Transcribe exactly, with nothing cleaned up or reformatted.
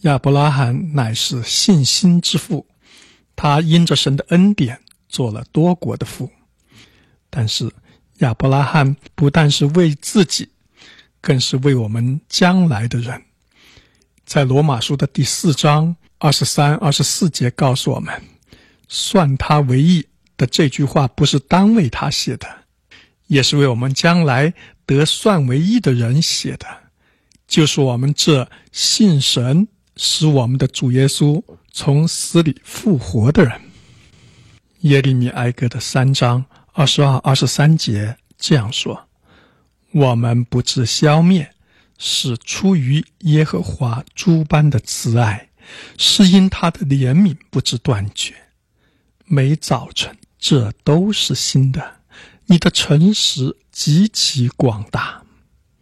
亚伯拉罕乃是信心之父，他因着神的恩典做了多国的父。但是亚伯拉罕不但是为自己，更是为我们将来的人。在罗马书的第四章二十三、二十四节告诉我们，算他为义的这句话不是单为他写的，也是为我们将来得算为义的人写的，就是我们这信神使我们的主耶稣从死里复活的人。耶利米哀歌的三章二十二、二十三节这样说：我们不致消灭，是出于耶和华诸般的慈爱，是因他的怜悯不致断绝。每早晨这都是新的，你的诚实极其广大。